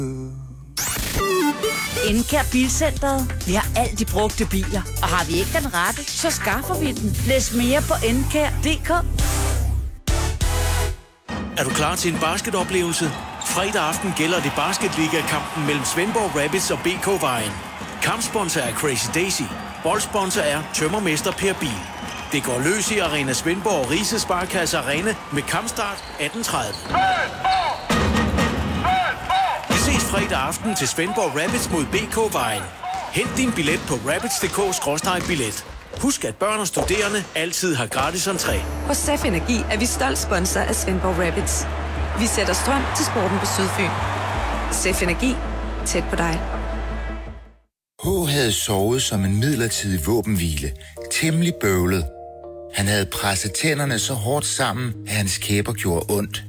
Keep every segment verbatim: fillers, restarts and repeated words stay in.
Encare Bilcentret. Vi har alt de brugte biler. Og har vi ikke den rette, så skaffer vi den. Læs mere på encare punktum d k. Er du klar til en basketoplevelse? Fredag aften gælder det basketliga-kampen mellem Svendborg Rabbits og B K-vejen. Kampsponsor er Crazy Daisy. Boldsponsor er Tømmermester Per Bil. Det går løs i Arena Svendborg og Rise Sparkasse Arena med kampstart atten tredive. Vi ses fredag aften til Svendborg Rabbits mod B K-vejen. Hent din billet på rabbits punktum d k skråstreg billet. Husk, at børn og studerende altid har gratis entré. Hos S E F Energi er vi stolt sponsor af Svendborg Rabbits. Vi sætter strøm til sporten på Sydfyn. S E F Energi. Tæt på dig. H havde sovet som en midlertidig våbenhvile. Temmelig bøvlet. Han havde presset tænderne så hårdt sammen, at hans kæber gjorde ondt.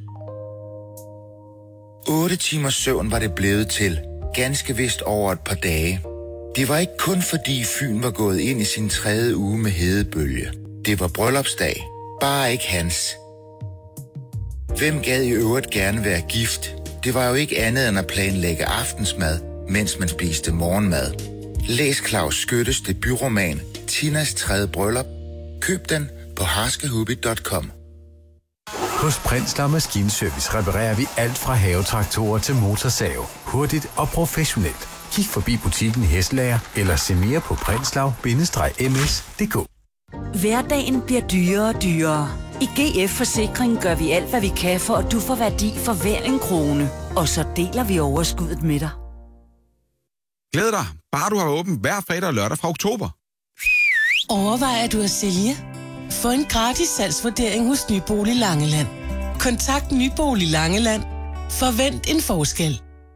Otte timers søvn var det blevet til. Ganske vist over et par dage. Det var ikke kun fordi Fyn var gået ind i sin tredje uge med hedebølge. Det var bryllupsdag. Bare ikke hans. Hvem gad i øvrigt gerne være gift? Det var jo ikke andet end at planlægge aftensmad, mens man spiste morgenmad. Læs Claus Skyttes debutroman Tinas tredje bryllup. Køb den på harskehubby punktum com. Hos Prindslov Maskinservice reparerer vi alt fra havetraktorer til motorsave. Hurtigt og professionelt. Kig forbi butikken i Hesselager eller se mere på prindslov bindestreg m s punktum d k. Hverdagen bliver dyrere og dyrere. I G F Forsikring gør vi alt, hvad vi kan, for at du får værdi for hver en krone. Og så deler vi overskuddet med dig. Glæd dig, bare du har åbent hver fredag og lørdag fra oktober. Overvejer du at sælge? Få en gratis salgsvurdering hos Nybolig Langeland. Kontakt Nybolig Langeland. Forvent en forskel.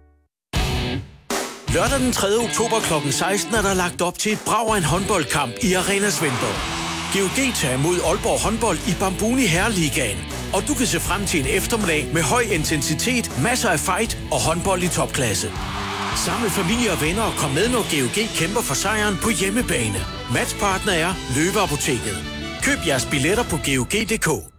Lørdag den tredje oktober klokken seksten er der lagt op til et brag af en håndboldkamp i Arena Svendborg. G O G tager imod Aalborg håndbold i Bambuni Herreligaen. Og du kan se frem til en eftermiddag med høj intensitet, masser af fight og håndbold i topklasse. Samle familie og venner og kom med, når G O G kæmper for sejren på hjemmebane. Matchpartner er Løveapoteket. Køb jeres billetter på G O G punktum d k.